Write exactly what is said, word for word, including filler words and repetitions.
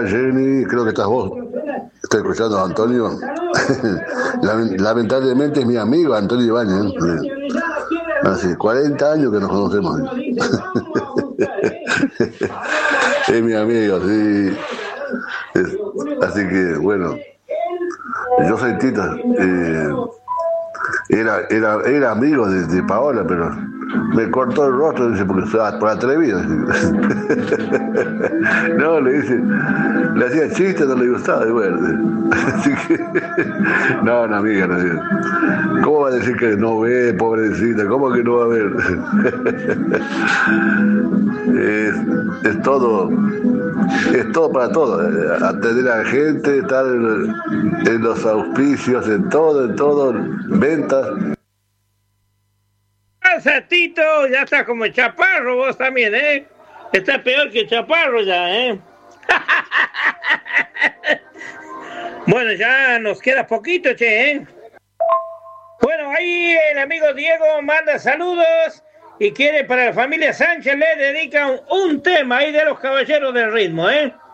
Jenny, creo que estás vos. Estoy escuchando a Antonio. Lamentablemente es mi amigo Antonio Ibáñez. Hace cuarenta años que nos conocemos. Es mi amigo, sí. Es, así que, bueno, yo soy Tita. Eh, era, era, era amigo de, de Paola, pero me cortó el rostro, dice, porque soy por atrevido. No, le dice, le hacía chistes, no le gustaba, y bueno. Así que, no, una amiga, no. ¿Cómo va a decir que no ve, pobrecita? ¿Cómo que no va a ver? Es, es todo, es todo para todo. Atender a la gente, estar en, en los auspicios, en todo, en todo, ventas. Tito, ya estás como Chaparro vos también, ¿eh? Estás peor que Chaparro ya, ¿eh? Bueno, ya nos queda poquito, che, ¿eh? Bueno, ahí el amigo Diego manda saludos y quiere para la familia Sánchez, le dedica un, un tema ahí de los Caballeros del Ritmo, ¿eh?